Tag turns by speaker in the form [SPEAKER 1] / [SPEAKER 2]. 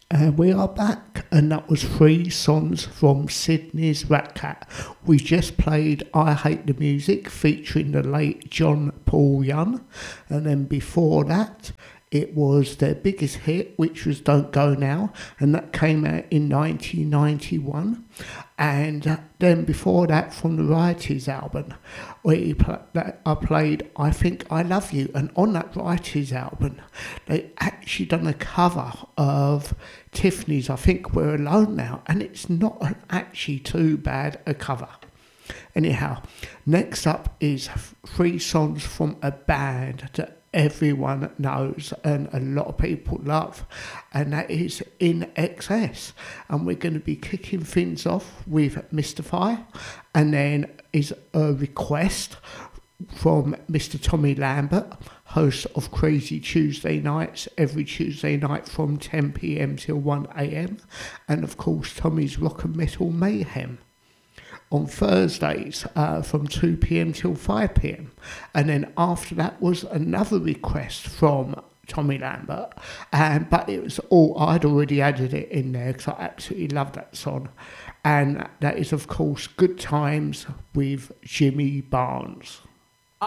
[SPEAKER 1] And we are back, and that was 3 songs from Sydney's Rat Cat. We just played I Hate the Music featuring the late John Paul Young, and then before that it was their biggest hit, which was Don't Go Now, and that came out in 1991. And then before that, from the Righties album, I played I Think I Love You, and on that Righties album they actually done a cover of Tiffany's I Think We're Alone Now, and it's not actually too bad a cover. Anyhow, next up is 3 songs from a band that everyone knows and a lot of people love, and that is In Excess. And we're going to be kicking things off with Mystify, and then is a request from Mr. Tommy Lambert, host of Crazy Tuesday Nights every Tuesday night from 10 p.m. till 1 a.m. and of course Tommy's Rock and Metal Mayhem on Thursdays from 2 p.m. till 5 p.m. And then after that was another request from Tommy Lambert, but it was I'd already added it in there because I absolutely love that song. And that is, of course, Good Times with Jimmy Barnes.